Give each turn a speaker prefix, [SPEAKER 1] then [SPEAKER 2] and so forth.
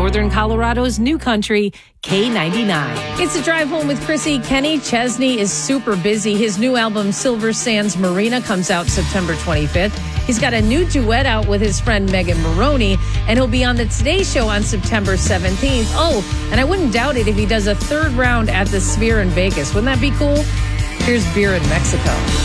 [SPEAKER 1] Northern Colorado's new country, K99. It's a drive home with Chrissy. Kenny Chesney is super busy. His new album, Silver Sands Marina, comes out September 25th. He's got a new duet out with his friend Megan Maroney, and he'll be on the Today Show on September 17th. Oh, and I wouldn't doubt it if he does a third round at the Sphere in Vegas. Wouldn't that be cool? Here's Beer in Mexico.